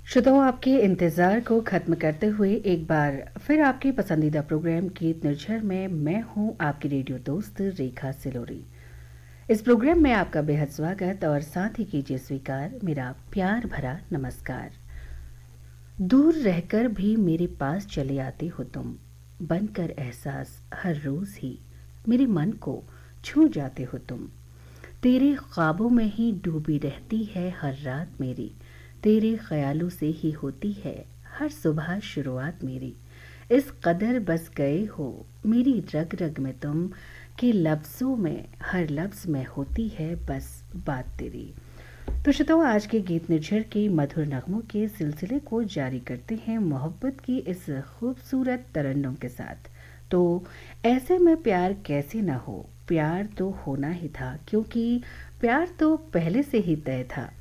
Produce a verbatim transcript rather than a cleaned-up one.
श्रोताओं, आपके इंतज़ार को ख़त्म करते हुए एक बार फिर आपके पसंदीदा प्रोग्राम गीत निर्झर में मैं हूं आपकी रेडियो दोस्त रेखा सिलोरी। इस प्रोग्राम में आपका बेहद स्वागत और साथ ही कीजिए स्वीकार मेरा प्यार भरा नमस्कार। दूर रहकर भी मेरे पास चले आते हो तुम, बनकर एहसास हर रोज़ ही मेरे मन को छू जाते हो तुम। तेरे ख्वाबों में ही डूबी रहती है हर रात मेरी, तेरे ख्यालों से ही होती है हर सुबह शुरुआत मेरी। इस कदर बस गए हो मेरी रग रग में तुम, कि लफ्ज़ों में हर लफ्ज़ में होती है बस बात तेरी। तो श्रोताओं, आज के गीत निर्झर के मधुर नगमों के सिलसिले को जारी करते हैं मोहब्बत की इस खूबसूरत तरन्नुम के साथ। तो ऐसे में प्यार कैसे ना हो, प्यार तो होना ही था, क्योंकि प्यार तो पहले से ही तय था।